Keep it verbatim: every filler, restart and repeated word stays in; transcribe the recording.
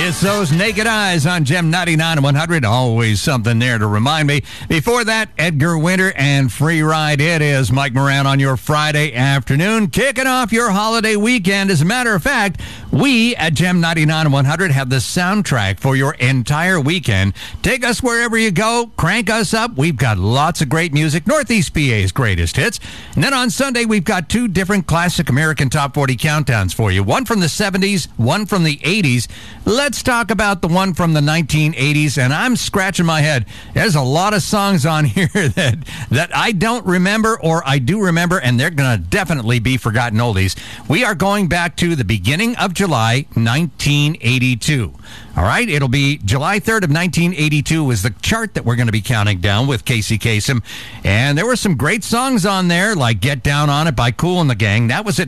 It's those naked eyes on Gem ninety-nine and one hundred. Always something there to remind me. Before that, Edgar Winter and Free Ride. It is Mike Moran on your Friday afternoon, kicking off your holiday weekend. As a matter of fact, we at Gem ninety-nine and one hundred have the soundtrack for your entire weekend. Take us wherever you go. Crank us up. We've got lots of great music. Northeast P A's greatest hits. And then on Sunday, we've got two different classic American Top forty countdowns for you. One from the seventies, one from the eighties. Let's talk about the one from the nineteen eighties, and I'm scratching my head. There's a lot of songs on here that that I don't remember, or I do remember, and they're going to definitely be forgotten oldies. We are going back to the beginning of July nineteen eighty-two. All right, it'll be July third of nineteen eighty-two is the chart that we're going to be counting down with Casey Kasem. And there were some great songs on there, like Get Down on It by Kool and the Gang. That was at